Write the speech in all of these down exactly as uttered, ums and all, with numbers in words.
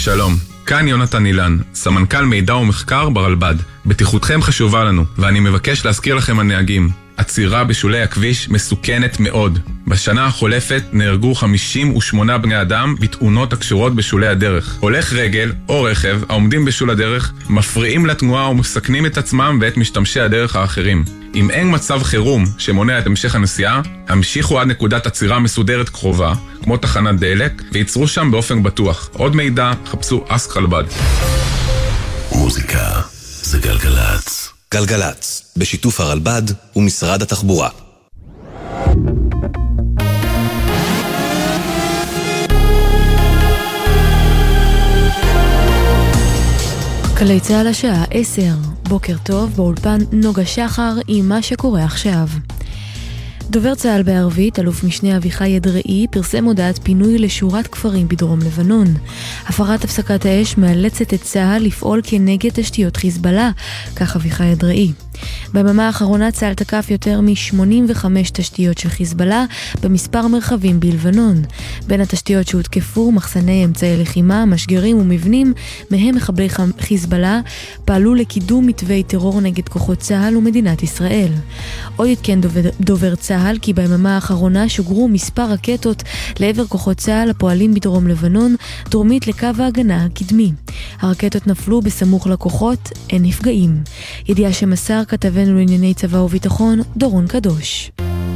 שלום, כאן יונתן אילן, סמנכ"ל מידע ומחקר ברלב"ד. בטיחותכם חשובה לנו, ואני מבקש להזכיר לכם הנהגים. עצירה בשולי הכביש מסוכנת מאוד. בשנה החולפת נהרגו חמישים ושמונה בני אדם בתאונות הקשורות בשולי הדרך. הולך רגל או רכב העומדים בשול הדרך מפריעים לתנועה ומסכנים את עצמם ואת משתמשי הדרך האחרים. אם אין מצב חירום שמונע את המשך הנסיעה, המשיכו עד נקודת עצירה מסודרת קרובה, כמו תחנת דלק, ויצרו שם באופן בטוח. עוד מידע, חפשו אסק חלבד. מוזיקה זה גלגלץ. גלגלץ, בשיתוף הרלב"ד ומשרד התחבורה. גלי צהל השעה עשר, בוקר טוב, באולפן נוגה שחר עם מה שקורה עכשיו. דובר צהל בערבית, אלוף משנה אביחי אדראי, פרסם הודעת פינוי לשורת כפרים בדרום לבנון. הפרת הפסקת האש מאלצת את צהל לפעול כנגד תשתיות חיזבאללה, כך אביחי אדראי. ביממה האחרונה צהל תקף יותר מ-שמונים וחמש תשתיות של חיזבאללה במספר מרחבים בלבנון. בין התשתיות שהותקפו, מחסני אמצעי לחימה, משגרים ומבנים, מהם מחבלי חיזבאללה פעלו לקידום מתווי טרור נגד כוחות צהל ומדינת ישראל. עוד עדכן דובר, דובר צהל כי ביממה האחרונה שוגרו מספר רקטות לעבר כוחות צהל הפועלים בדרום לבנון, דרומית לקו ההגנה הקדמי. הרקטות נפלו בסמוך לכוחות, אין נפגעים. ידיעה שמסר כתבנו לענייני צבא וביטחון, דורון קדוש.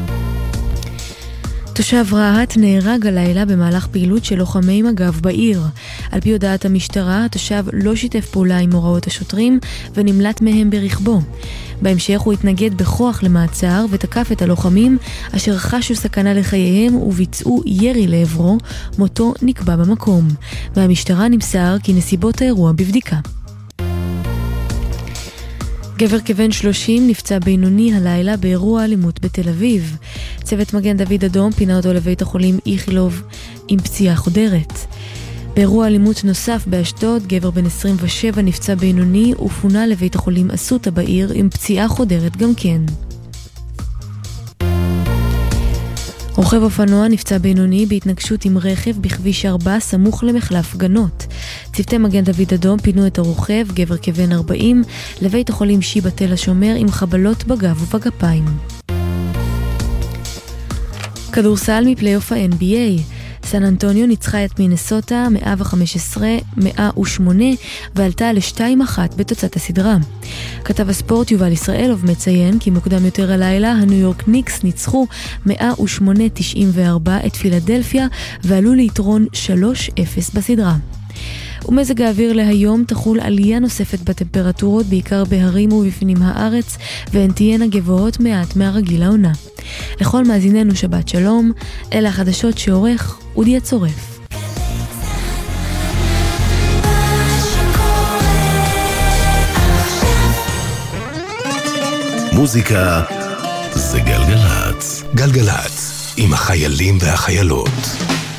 תושב רהט נהרג הלילה במהלך פעילות של לוחמי מג"ב בעיר. על פי הודעת המשטרה, התושב לא שיתף פעולה עם הוראות השוטרים ונמלט מהם ברכבו. בהמשך הוא התנגד בכוח למעצר ותקף את הלוחמים אשר חשו סכנה לחייהם וביצעו ירי לעברו, מותו נקבע במקום. מהמשטרה נמסר כי נסיבות האירוע בבדיקה. גבר כבן שלושים נפצע בינוני הלילה באירוע אלימות בתל אביב. צוות מגן דוד אדום פינה אותו לבית החולים איכילוב עם פציעה חודרת. באירוע אלימות נוסף באשדוד, גבר בן עשרים ושבע נפצע בינוני ופונה לבית החולים אסותא בעיר עם פציעה חודרת גם כן. רוכב אופנוע נפצע בינוני בהתנגשות עם רכב בכביש ארבע סמוך למחלף גנות. צוותי מגן דוד אדום פינו את הרוכב, גבר כבן ארבעים, לבית החולים שיבא תל השומר עם חבלות בגב ובגפיים. כדורסל מפלייאוף ה-אן בי איי. סן אנטוניו ניצחה את מינסוטה מאה וחמש עשרה מאה ושמונה ועלתה ל-שתיים אחת בתוצאת הסדרה. כתב הספורט יובל ישראלוב מציין כי מוקדם יותר הלילה הניו יורק ניקס ניצחו מאה ושמונה תשעים וארבע את פילדלפיה ועלו ליתרון שלוש אפס בסדרה. ומזג האוויר להיום תחול עלייה נוספת בטמפרטורות בעיקר בהרים ובפנים הארץ והן תהיינה גבוהות מעט מהרגיל העונה. לכל מאזיננו שבת שלום, אלה החדשות שעורך אודי הצורף. מוזיקה זה גלגלץ. גלגלץ עם החיילים והחיילות.